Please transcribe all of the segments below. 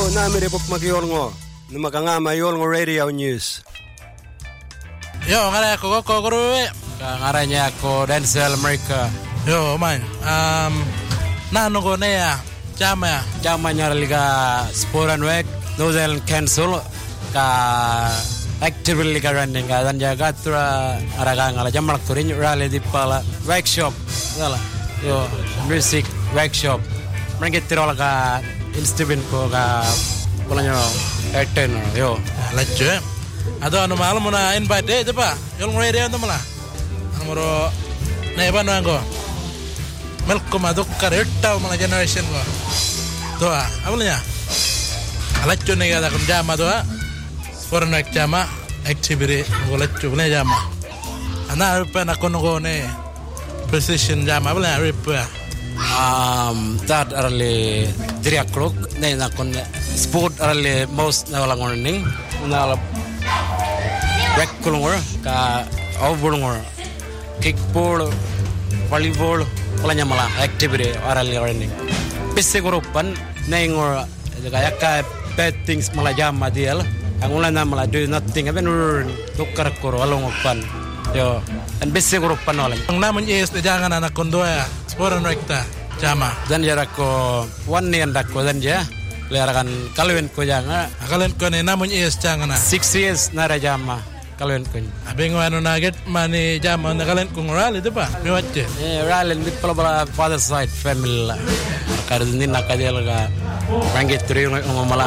namire pop magiyolngo. Numakangama yolngo radio news. Yo, ngara ako kuruwe. Ngaranya ako Denzel America. Yo, man. Nano ko na ya. Chama. Chama nyarliga sporan wek. Nozel cancel ka actively ka running ka dan jaga tura araga ngala jamak turin rally di pala workshop. Dala. Yo, music workshop. Mereka tirol ka instrument ko ka pulanyo eten yo. Lacce. Ado anu malam muna invite deh pa. Yung radio anu malah. Anu moro neba nango. Melkom aduk kareta malah generation ko. Doa, apa nya? Lacce nih kata kun jama doa. Sporang nak jama activity ko lacce punya jama. Ana rupa nak kono ne precision jama apa nya rupa. That early 3 o'clock. Nay nakon sport early most na walang morning. Na rec kulungor ka overlungor kickball volleyball palanya malah activity early morning. Bisi grupan naingor kaya ka betting malah jam madial. Angulan na malah do nothing. Aben tukar kuro alungopan. Yo, and bisi grupan walang. Ang namun is jangan anak kondo ya. Sporang rekta jama. Dan jarak ko one year dako dan ja. Lerakan kaluen ko janga. Kalian ko ni namun is jangan 6 years nara jama kaluen ko. Abeng ano naget mani jama na kalian ko ngoral itu pa. Miwatche. Ralen di pala father side family la. Kardin nakadel ga rangit tri ngomala.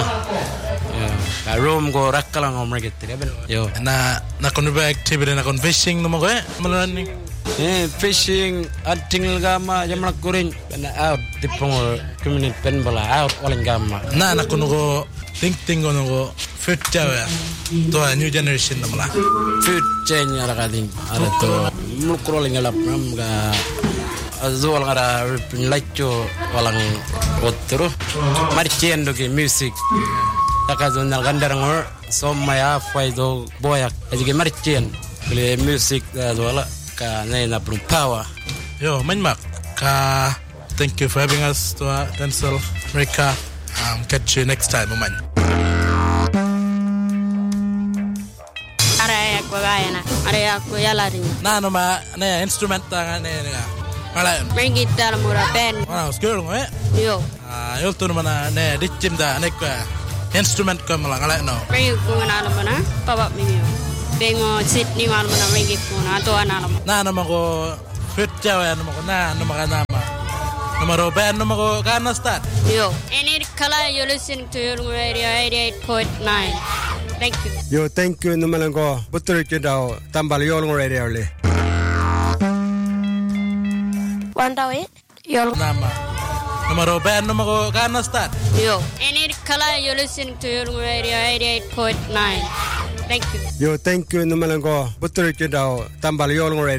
Ka room go rakala ngomrget tri ben. Yo. Na kono ba activity na kon fishing no mo ko malan. Fishing hunting gama jamak kuring na out di pungol community pen bala out walang gama. Na kono go ting kono go food jawa. To a new generation na mala. Food change ara kading. Ara to mulkuroling alap ram ga azol ngara pinlacho walang otro. Marchien do ke music. Takazon na gandar ngor somaya faido boyak. Ajige marchien. Kle music wala ka na power. Yo, manmak ka thank you for having us to Denzel America. Catch you next time, man. Are ako gayana. Are ako yalaring. Na no ma na instrument ta ne nga. Malayan. Main gitar mura band. Wow, skill ngo Yo. Yo tu mana ne ditchim da ne ka instrument ko mala ngala no. Main ko na alam na pabak mi. Bengo Sydney malam na main ko na to ana alam. Na naman ko fit jawa naman ko na naman nama. Numero band naman ko kana start. Yo. Any color you listening to your radio 88.9. Thank you. Yo, thank you numalang ko. Butur ki daw tambal yolngo radio le. Wantawe? Yo. Nama. Numero band naman ko kana start. Yo. Any color you listening to your radio 88.9. Thank you. Yo, thank you numalang ko. Butur ki daw tambal yolngo radio.